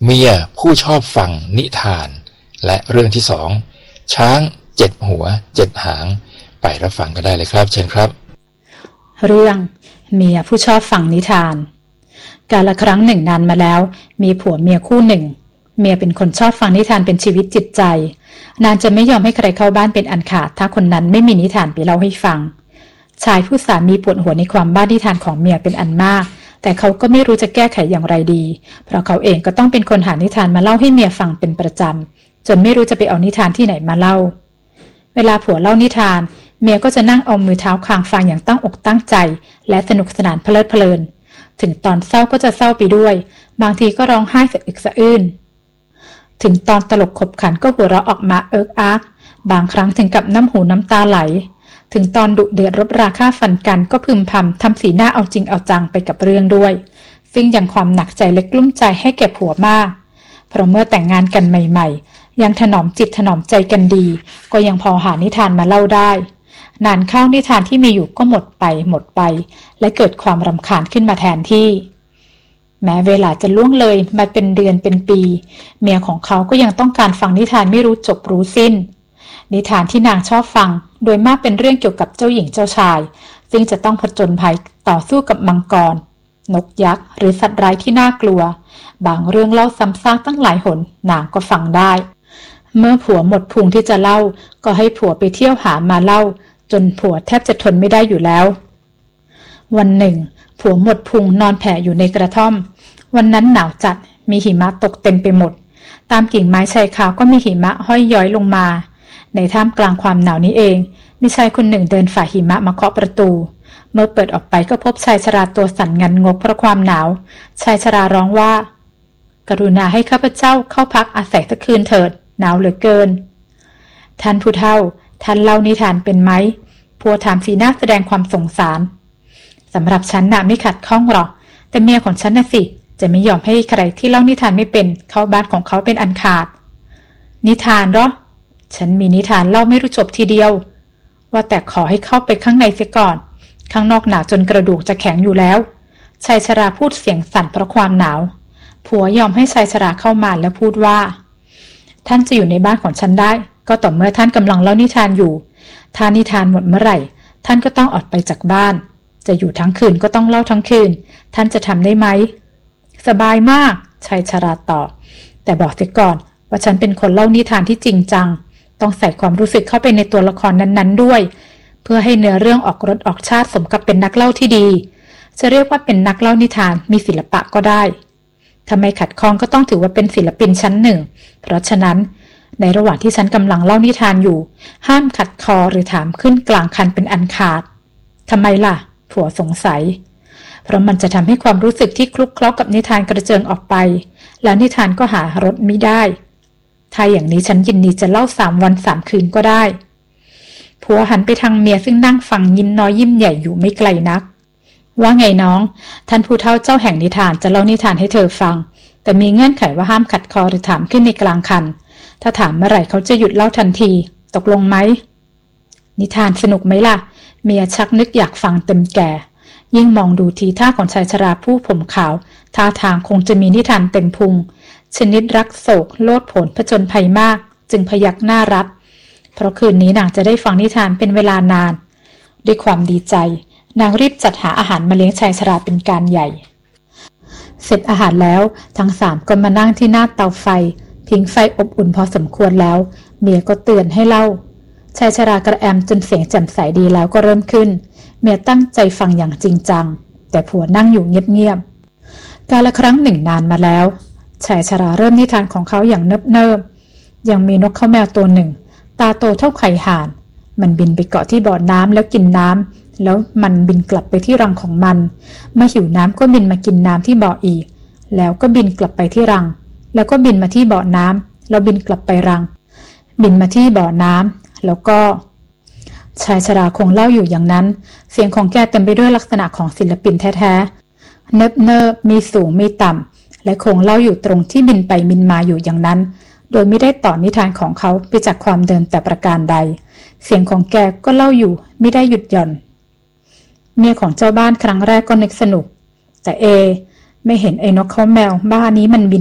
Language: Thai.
เมียผู้ชอบฟังนิทานและเรื่องที่2ช้าง7หัว7หางไปรับฟังกันได้เลยครับเชิญครับเรื่องเมียผู้ชอบฟังนิทานกาลครั้งหนึ่งนานมาแล้วมีผัวเมียคู่หนึ่งเมียเป็นคนชอบฟังนิทานเป็นชีวิตจิตใจนางจะไม่ยอมให้ใครเข้าบ้านเป็นอันขาดถ้าคนนั้นไม่มีนิทานไปเล่าให้ฟังชายผู้สามีปวดหัวในความบ้านิทานของเมียเป็นอันมากแต่เขาก็ไม่รู้จะแก้ไขอย่างไรดีเพราะเขาเองก็ต้องเป็นคนหานิทานมาเล่าให้เมียฟังเป็นประจำจนไม่รู้จะไปเอานิทานที่ไหนมาเล่าเวลาผัวเล่านิทานเมียก็จะนั่งเอามือเท้าคางฟังอย่างตั้งอกตั้งใจและสนุกสนานเพลิดเพลินถึงตอนเศร้าก็จะเศร้าไปด้วยบางทีก็ร้องไห้สะอึกสะอื้นถึงตอนตลกขบขันก็หัวเราะออกมาเอิกอักบางครั้งถึงกับน้ำหูน้ำตาไหลถึงตอนดุเดือดรบราฆ่าฟันกันก็พึมพำทำสีหน้าเอาจริงเอาจังไปกับเรื่องด้วยซึ่งยังความหนักใจและกลุ้มใจให้แก่ผัวมากเพราะเมื่อแต่งงานกันใหม่ๆยังถนอมจิตถนอมใจกันดีก็ยังพอหานิทานมาเล่าได้นานเข้านิทานที่มีอยู่ก็หมดไปและเกิดความรำคาญขึ้นมาแทนที่แม้เวลาจะล่วงเลยมาเป็นเดือนเป็นปีเมียของเขาก็ยังต้องการฟังนิทานไม่รู้จบรู้สิ้นนิทานที่นางชอบฟังโดยมากเป็นเรื่องเกี่ยวกับเจ้าหญิงเจ้าชายซึ่งจะต้องผจญภัยต่อสู้กับมังกรนกยักษ์หรือสัตว์ร้ายที่น่ากลัวบางเรื่องเล่าซ้ำซากตั้งหลายหนนางก็ฟังได้เมื่อผัวหมดพุงที่จะเล่าก็ให้ผัวไปเที่ยวหามาเล่าจนผัวแทบจะทนไม่ได้อยู่แล้ววันหนึ่งผัวหมดพุงนอนแผ่อยู่ในกระท่อมวันนั้นหนาวจัดมีหิมะตกเต็มไปหมดตามกิ่งไม้ชายคาก็มีหิมะห้อยย้อยลงมาในท่ามกลางความหนาวนี้เองมีชายคนหนึ่งเดินฝ่าหิมะมาเคาะประตูเมื่อเปิดออกไปก็พบชายชราตัวสั่นงันงกเพราะความหนาวชายชราร้องว่ากรุณาให้ข้าพเจ้าเข้าพักอาศัยสักคืนเถิดหนาวเหลือเกินท่านผู้เฒ่าท่านเล่านิทานเป็นไหมผัวถามสีหน้าแสดงความสงสารสำหรับฉันน่ะไม่ขัดข้องหรอกแต่เมียของฉันน่ะสิจะไม่ยอมให้ใครที่เล่านิทานไม่เป็นเข้าบ้านของเขาเป็นอันขาดนิทานเหรอฉันมีนิทานเล่าไม่รู้จบทีเดียวว่าแต่ขอให้เข้าไปข้างในเสียก่อนข้างนอกหนาวจนกระดูกจะแข็งอยู่แล้วชายชราพูดเสียงสั่นเพราะความหนาวผัวยอมให้ชายชราเข้ามาแล้วพูดว่าท่านจะอยู่ในบ้านของฉันได้ก็ต่อเมื่อท่านกำลังเล่านิทานอยู่ถ้านิทานหมดเมื่อไหร่ท่านก็ต้องออกไปจากบ้านจะอยู่ทั้งคืนก็ต้องเล่าทั้งคืนท่านจะทำได้ไหมสบายมากชายชราตอบแต่บอกเสียก่อนว่าฉันเป็นคนเล่านิทานที่จริงจังต้องใส่ความรู้สึกเข้าไปในตัวละครนั้นๆด้วยเพื่อให้เนื้อเรื่องออกรสออกชาติสมกับเป็นนักเล่าที่ดีจะเรียกว่าเป็นนักเล่านิทานมีศิลปะก็ได้ถ้าไม่ขัดข้องก็ต้องถือว่าเป็นศิลปินชั้นหนึ่งเพราะฉะนั้นในระหว่างที่ฉันกำลังเล่านิทานอยู่ห้ามขัดคอหรือถามขึ้นกลางคันเป็นอันขาดทำไมล่ะผัวสงสัยเพราะมันจะทำให้ความรู้สึกที่คลุกเคล้ากับนิทานกระเจิงออกไปแล้วนิทานก็หารสไม่ได้ถ้าอย่างนี้ฉันยินดีจะเล่า3 วัน 3 คืนก็ได้ผัวหันไปทางเมียซึ่งนั่งฟังยิ้มน้อยยิ้มใหญ่อยู่ไม่ไกลนักว่าไงน้องท่านผู้เฒ่าเจ้าแห่งนิทานจะเล่านิทานให้เธอฟังแต่มีเงื่อนไขว่าห้ามขัดคอหรือถามขึ้นในกลางคันถ้าถามเมื่อไหร่เขาจะหยุดเล่าทันทีตกลงไหมนิทานสนุกไหมล่ะเมียชักนึกอยากฟังเต็มแก่ยิ่งมองดูทีท่าของชายชราผู้ผมขาวท่าทางคงจะมีนิทานเต็มพุงชนิดรักโศกโลดโผนผจญภัยมากจึงพยักหน้ารับเพราะคืนนี้นางจะได้ฟังนิทานเป็นเวลานานด้วยความดีใจนางรีบจัดหาอาหารมาเลี้ยงชายชราเป็นการใหญ่เสร็จอาหารแล้วทั้ง3ก็มานั่งที่หน้าเตาไฟพิงไฟอบอุ่นพอสมควรแล้วเมียก็เตือนให้เล่าชายชรากระแอมจนเสียงแจ่มใสดีแล้วก็เริ่มขึ้นเมียตั้งใจฟังอย่างจริงจังแต่ผัวนั่งอยู่เงียบๆกาลครั้งหนึ่งนานมาแล้วชายชราเริ่มนิทานของเขาอย่างเนิบๆยังมีนกข้าวแมวตัวหนึ่งตาโตเท่าไข่ห่านมันบินไปเกาะที่บ่อน้ำแล้วกินน้ำแล้วมันบินกลับไปที่รังของมันเมื่อหิวน้ำก็บินมากินน้ำที่บ่ออีกแล้วก็บินกลับไปที่รังแล้วก็บินมาที่บ่อน้ำแล้วบินกลับไปรังบินมาที่บ่อน้ำแล้วก็ชายชราคงเล่าอยู่อย่างนั้นเสียงของแกเต็มไปด้วยลักษณะของศิลปินแท้ๆเนิบมีสูงมีต่ำและคงเล่าอยู่ตรงที่บินไปบินมาอยู่อย่างนั้นโดยไม่ได้ต่อนิทานของเขาไปจากความเดิมแต่ประการใดเสียงของแกก็เล่าอยู่ไม่ได้หยุดหย่อนเมียของเจ้าบ้านครั้งแรกก็นึกสนุกแต่ไม่เห็นไอ้นกเขาแมวบ้านี้มันบิน